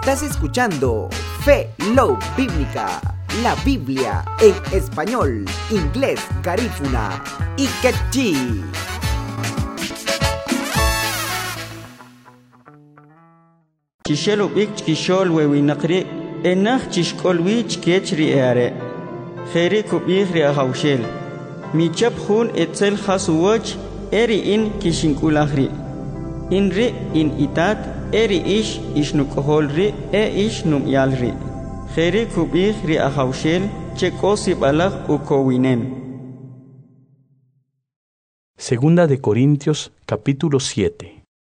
Estás escuchando Fe Love Bíblica, la Biblia en español, inglés, garífuna y quechí. Chishelo bik chishol wewi nakri enach chishkolwich kechri are kheri kubihri ahawshel michap hun etzel khasuwach eri in kishinkulahri inri in itat eri ish ishnukoholri ish numyalri kheri kubihri ahawshel chekosi balach ukowinem. Segunda de Corintios capítulo 7.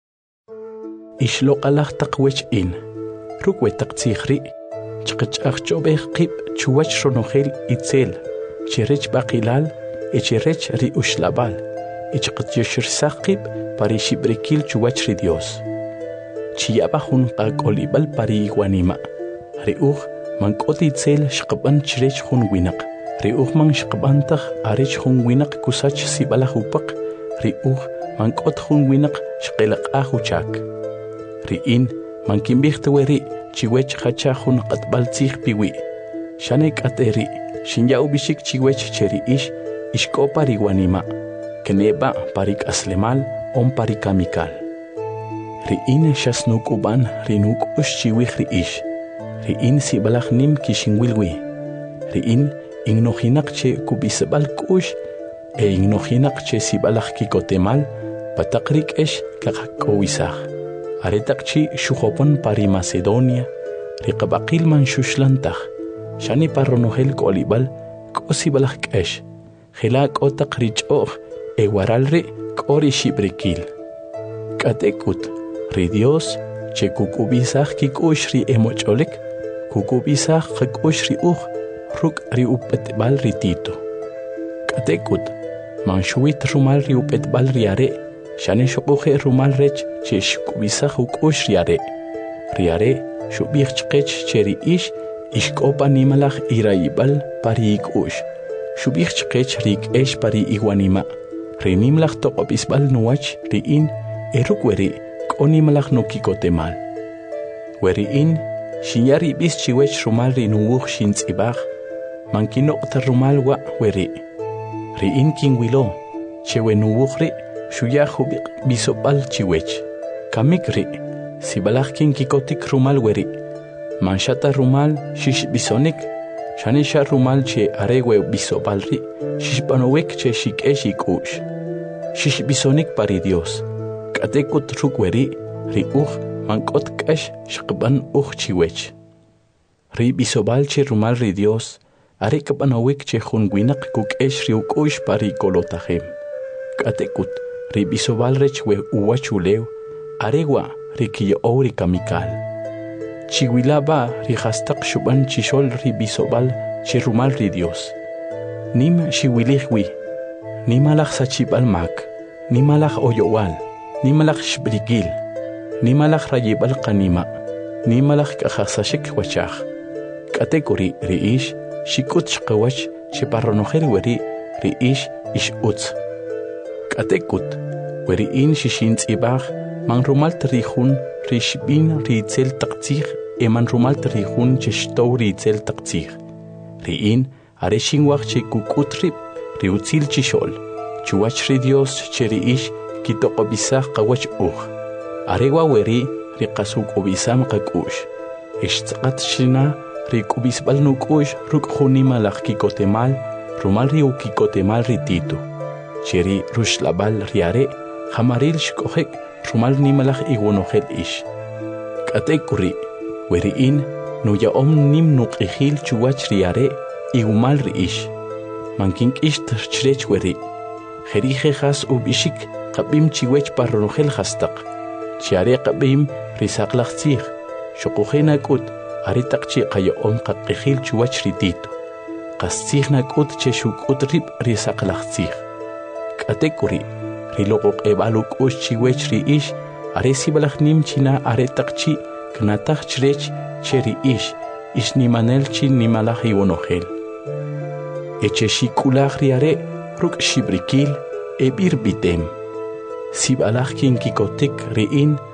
Ishloq Allah taqwech in rukwe taqtsikhri chqachach chobeh qib chuwach ronohel itzel cherech baqilal cherech ri ushlabal ichqatyoshir saqib parishibrekil chuwach ri Dios chiyaba hun qaqolibal pari iguanima riuh mankot itzel shqaban cherech hun winaq riuh man shqabantaq arech hun winaq kusach sibalah upaq riuh mankot hun winaq shqelaq ahuchak Riin mankimbihtueri chiwech hachahun qatbaltzih piwi shanek ateri shinyau bishik chiwech cheri ishkopa riwanima keneba parik aslemal on parikamikal Riin shasnukuban rinuk ushchiwih Riin sibalach nim kishinwilwi Riin ignohinak che kubisbal kush ignohinak che sibalach kikotemal patakrik kakakowisah Aretaqchi shukhopon pari Macedonia riqabaqil man shushlantaq shani parronohel kolibal kosibalaq k'esh khila k'otaq rich'oq ewaralri k'ori shibrekil k'atekut ri Dios che kukubisaq kik'ush ri emoch'olek kukubisaq qak'ush ri uj ruk' ri upetbal ri Tito k'atekut man shuwit rumal ri upetbal ri are shane shoqoje rumal rech che shkubisaq uk'ush riare shubih chqech cheri ishkopa nimalaj irayibal pari ik'ush shubih chqech rik'esh pari iwanima rinimlaj toqopisbal nuwach riin erukweri k'onimalaj nokikotemal weriin shinyari bis chiwech rumal rinuwuj shintz'ibaj mankinoqta rumal wa weri riin kinwilo chewenuwuj ri Shuyahu bisopal chiwech kamikri sibalaj kin kikotik rumal weri manshata rumal shish bisonik shanisha rumal che arewe bisopalri shishpanowek che shikesh ikush shish bisonik pari Dios katekut rukweri ri mankot kesh shqban chiwech ri bisopal che rumal ri Dios are kapanowek che junwinak kukesh ri ukush pari kolotajem katekut ri bisobal rech we uwachuleu aregwa rikiyo ori kamikal chiwilaba ri hastaq shuban chishol ri bisobal chirumal ri Dios nim shiwilihwi nimalaj sachibal mak nimalaj oyowal nimalaj shbrigil nimalaj rayibal qanima nimalaj kahasashik wachaj kategori ri shikut shqawach chiparronojer weri ri utz Atekut, weriin shishintz'ibaj man rumal trihun rishbin ritzel taqtzij man rumal trihun cheshtow ritzel taqtzij riin areshinwaj che kukutrib riutzil chishol chuwach ri Dios che riish kitoqobisaj qawach uj arewa weri riqasuk'obisam qak'ush ixtz'aqat shina rik'ubisbal nuk'ush ruk' junimalaj kikotemal rumal riukikotemal ri Tito Cheri rushlabal riare hamaril shkohek rumal nimalaj iwonohel Katekuri weriin nuya nim nuqihil chuwach riare igumal ri Mankink chrech weri Jerije has ubishik qabim chiwech parronohel hastaq Chiare qabim risaqlaqtzij shoqojena kut aritaqchi qayo qaqihil chuwach ri Tito Qastzijna kut che shuk'utrib risaqlaqtzij Atekuri riloqoq ebaluk chiwech ri aresibalaj nim china aretaqchi knataj chrech cheri nimanel chi nimalaj iwonohel echeshikulaj riare ruk' shibrikil ebir bitem sibalaj kin kikotik riin